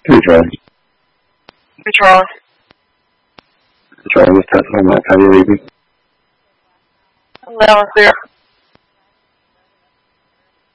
Hey, Charlie. Hey, Charlie. Charlie, this time I'm not how you leaving. Loud and clear.